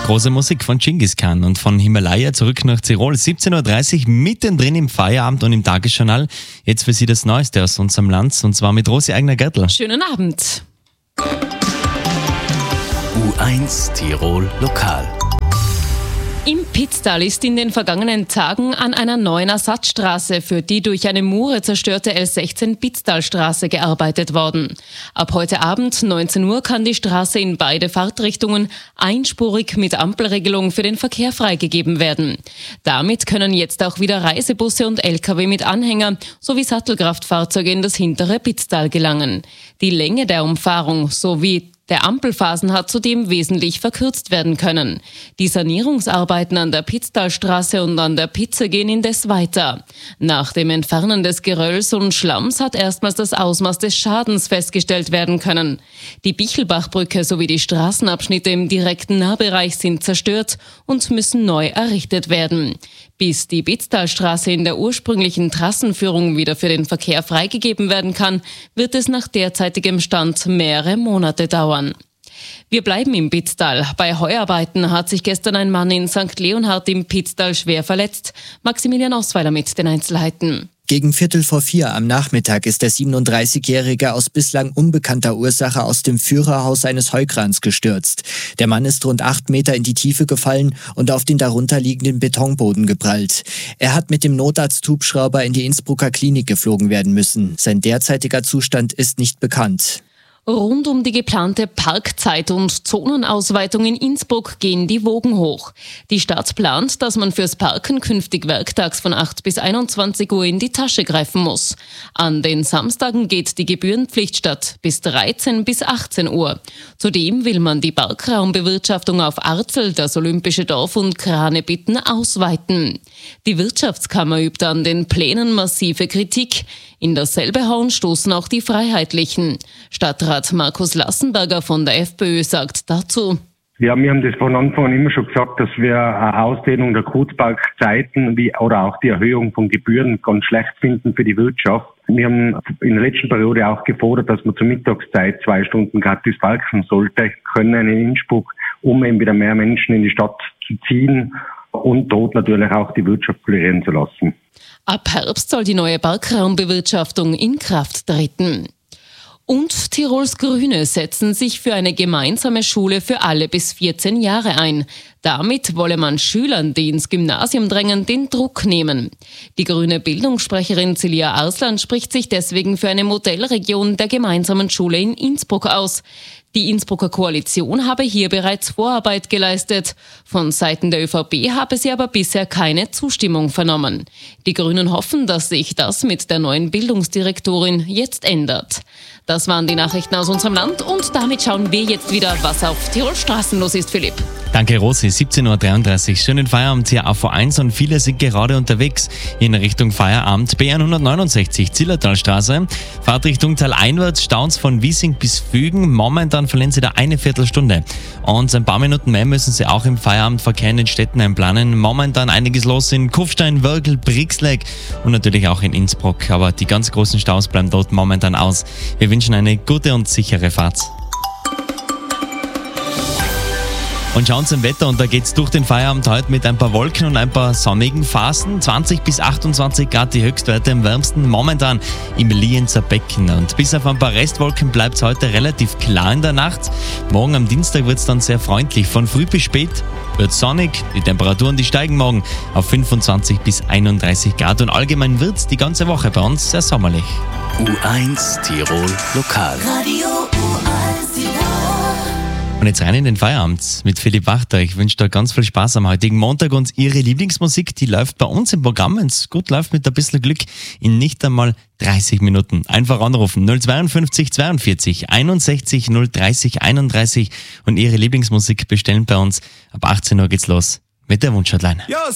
Große Musik von Genghis Khan und von Himalaya zurück nach Tirol. 17.30 Uhr, mittendrin im Feierabend und im Tagesjournal. Jetzt für Sie das Neueste aus unserem Land, und zwar mit Rosi Eigner-Gärtler. Schönen Abend. U1 Tirol Lokal. Im Pitztal ist in den vergangenen Tagen an einer neuen Ersatzstraße für die durch eine Mure zerstörte L16 Pitztalstraße gearbeitet worden. Ab heute Abend 19 Uhr kann die Straße in beide Fahrtrichtungen einspurig mit Ampelregelung für den Verkehr freigegeben werden. Damit können jetzt auch wieder Reisebusse und Lkw mit Anhänger sowie Sattelkraftfahrzeuge in das hintere Pitztal gelangen. Die Länge der Umfahrung sowie der Ampelphasen hat zudem wesentlich verkürzt werden können. Die Sanierungsarbeiten an der Pitztalstraße und an der Pitze gehen indes weiter. Nach dem Entfernen des Gerölls und Schlamms hat erstmals das Ausmaß des Schadens festgestellt werden können. Die Bichelbachbrücke sowie die Straßenabschnitte im direkten Nahbereich sind zerstört und müssen neu errichtet werden. Bis die Pitztalstraße in der ursprünglichen Trassenführung wieder für den Verkehr freigegeben werden kann, wird es nach derzeitigem Stand mehrere Monate dauern. Wir bleiben im Pitztal. Bei Heuarbeiten hat sich gestern ein Mann in St. Leonhard im Pitztal schwer verletzt. Maximilian Osweiler mit den Einzelheiten. Gegen 3:45 am Nachmittag ist der 37-Jährige aus bislang unbekannter Ursache aus dem Führerhaus eines Heukrans gestürzt. Der Mann ist rund 8 Meter in die Tiefe gefallen und auf den darunterliegenden Betonboden geprallt. Er hat mit dem Notarzt-Hubschrauber in die Innsbrucker Klinik geflogen werden müssen. Sein derzeitiger Zustand ist nicht bekannt. Rund um die geplante Parkzeit- und Zonenausweitung in Innsbruck gehen die Wogen hoch. Die Stadt plant, dass man fürs Parken künftig werktags von 8 bis 21 Uhr in die Tasche greifen muss. An den Samstagen geht die Gebührenpflicht statt bis 13 bis 18 Uhr. Zudem will man die Parkraumbewirtschaftung auf Arzel, das Olympische Dorf und Kranebitten ausweiten. Die Wirtschaftskammer übt an den Plänen massive Kritik. In dasselbe Horn stoßen auch die Freiheitlichen. Stadtrat Markus Lassenberger von der FPÖ sagt dazu: Ja, wir haben das von Anfang an immer schon gesagt, dass wir eine Ausdehnung der Kurzparkzeiten oder auch die Erhöhung von Gebühren ganz schlecht finden für die Wirtschaft. Wir haben in der letzten Periode auch gefordert, dass man zur Mittagszeit 2 Stunden gratis parken sollte, können in Innsbruck, um eben wieder mehr Menschen in die Stadt zu ziehen und dort natürlich auch die Wirtschaft florieren zu lassen. Ab Herbst soll die neue Parkraumbewirtschaftung in Kraft treten. Und Tirols Grüne setzen sich für eine gemeinsame Schule für alle bis 14 Jahre ein. Damit wolle man Schülern, die ins Gymnasium drängen, den Druck nehmen. Die grüne Bildungssprecherin Celia Arslan spricht sich deswegen für eine Modellregion der gemeinsamen Schule in Innsbruck aus. Die Innsbrucker Koalition habe hier bereits Vorarbeit geleistet. Von Seiten der ÖVP habe sie aber bisher keine Zustimmung vernommen. Die Grünen hoffen, dass sich das mit der neuen Bildungsdirektorin jetzt ändert. Das waren die Nachrichten aus unserem Land und damit schauen wir jetzt wieder, was auf Tirol Straßen los ist, Philipp. Danke, Rosi. 17.33 Uhr. Schönen Feierabend hier auf V1 und viele sind gerade unterwegs in Richtung Feierabend. B169, Zillertalstraße. Fahrtrichtung taleinwärts, Staus von Wiesing bis Fügen. Momentan verlieren Sie da eine Viertelstunde. Und ein paar Minuten mehr müssen Sie auch im Feierabendverkehr in den Städten einplanen. Momentan einiges los in Kufstein, Wörgl, Brixleck und natürlich auch in Innsbruck. Aber die ganz großen Staus bleiben dort momentan aus. Wir wünschen eine gute und sichere Fahrt. Und schauen zum Wetter, und da geht's durch den Feierabend heute mit ein paar Wolken und ein paar sonnigen Phasen. 20 bis 28 Grad die Höchstwerte, am wärmsten momentan im Lienzer Becken. Und bis auf ein paar Restwolken bleibt's heute relativ klar in der Nacht. Morgen am Dienstag wird's dann sehr freundlich. Von früh bis spät wird's sonnig. Die Temperaturen, die steigen morgen auf 25 bis 31 Grad. Und allgemein wird's die ganze Woche bei uns sehr sommerlich. U1 Tirol Lokal. Radio U1 Tirol. Und jetzt rein in den Feierabend mit Philipp Wachter. Ich wünsche dir ganz viel Spaß am heutigen Montag, und Ihre Lieblingsmusik, die läuft bei uns im Programm, wenn es gut läuft, mit ein bisschen Glück, in nicht einmal 30 Minuten. Einfach anrufen 052 42 61 030 31 und Ihre Lieblingsmusik bestellen bei uns. Ab 18 Uhr geht's los mit der Wunschhotline.